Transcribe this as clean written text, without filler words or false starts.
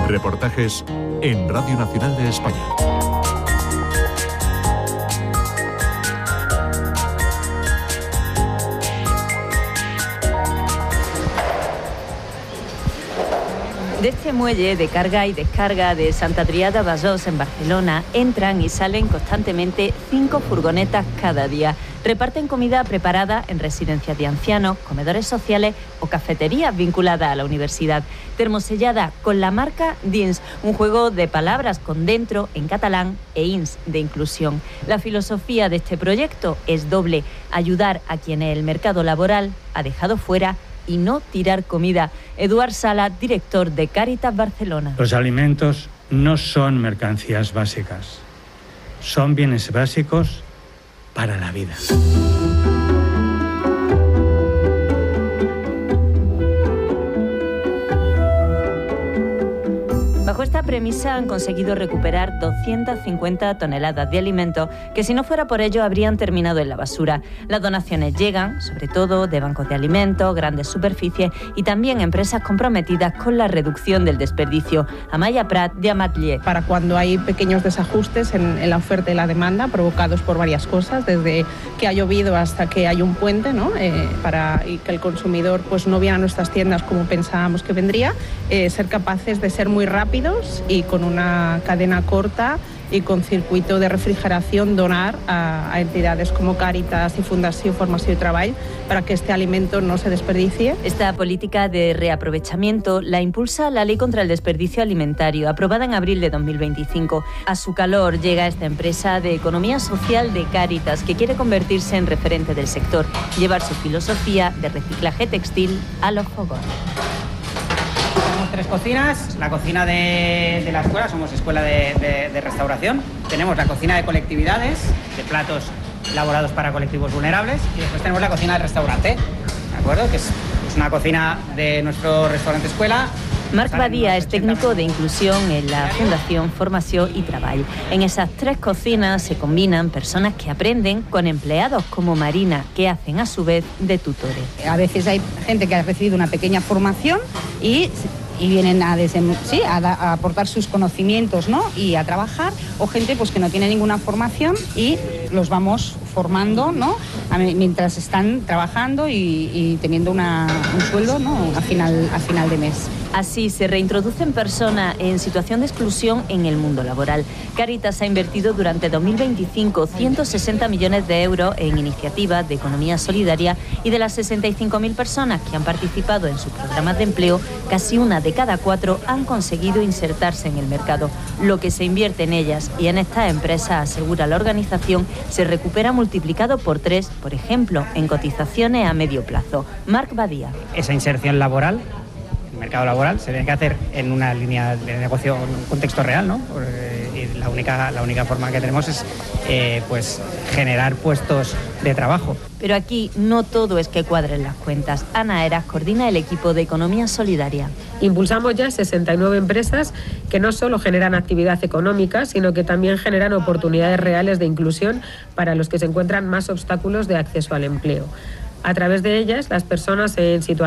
Reportajes en Radio Nacional de España. De este muelle de carga y descarga de Santa Adrià de Besòs en Barcelona entran y salen constantemente 5 furgonetas cada día. Reparten comida preparada en residencias de ancianos, comedores sociales o cafeterías vinculadas a la universidad. Termosellada con la marca Dins, un juego de palabras con dentro en catalán e ins de inclusión. La filosofía de este proyecto es doble: ayudar a quienes el mercado laboral ha dejado fuera y no tirar comida. Eduard Sala, director de Cáritas Barcelona. Los alimentos no son mercancías básicas, son bienes básicos para la vida. Bajo esta premisa han conseguido recuperar 250 toneladas de alimentos que, si no fuera por ello, habrían terminado en la basura. Las donaciones llegan, sobre todo, de bancos de alimentos, grandes superficies y también empresas comprometidas con la reducción del desperdicio. Amaya Prat, de Amatller. Para cuando hay pequeños desajustes en la oferta y la demanda provocados por varias cosas, desde que ha llovido hasta que hay un puente, ¿no? Y que el consumidor pues no viene a nuestras tiendas como pensábamos que vendría, ser capaces de ser muy rápidos y con una cadena corta y con circuito de refrigeración donar a entidades como Cáritas y Fundació Formació i Treball para que este alimento no se desperdicie. Esta política de reaprovechamiento la impulsa la Ley contra el Desperdicio Alimentario, aprobada en abril de 2025. A su calor llega esta empresa de economía social de Cáritas, que quiere convertirse en referente del sector, llevar su filosofía de reciclaje textil a los fogones. Tenemos 3 cocinas, la cocina de la escuela, somos escuela de restauración, tenemos la cocina de colectividades, de platos elaborados para colectivos vulnerables, y después tenemos la cocina del restaurante, ¿de acuerdo? Que es una cocina de nuestro restaurante escuela. Marc Badia es técnico de inclusión en la Fundación Formació i Treball. En esas 3 cocinas se combinan personas que aprenden con empleados como Marina, que hacen a su vez de tutores. A veces hay gente que ha recibido una pequeña formación y vienen a aportar sus conocimientos, ¿no? Y a trabajar, o gente pues que no tiene ninguna formación y los vamos formando, ¿no? Mientras están trabajando y teniendo un sueldo, ¿no? a final de mes. Así se reintroducen personas en situación de exclusión en el mundo laboral. Cáritas ha invertido durante 2025 160 millones de euros en iniciativas de economía solidaria, y de las 65.000 personas que han participado en sus programas de empleo, casi una de cada 4 han conseguido insertarse en el mercado. Lo que se invierte en ellas y en estas empresas, asegura la organización, se recupera multiplicado por 3, por ejemplo, en cotizaciones a medio plazo. Marc Badia. Esa inserción laboral, el mercado laboral, se tiene que hacer en una línea de negocio, en un contexto real, ¿no? Y la única forma que tenemos es pues generar puestos de trabajo. Pero aquí no todo es que cuadren las cuentas. Ana Eras coordina el equipo de Economía Solidaria. Impulsamos ya 69 empresas que no solo generan actividad económica, sino que también generan oportunidades reales de inclusión para los que se encuentran más obstáculos de acceso al empleo. A través de ellas, las personas en situación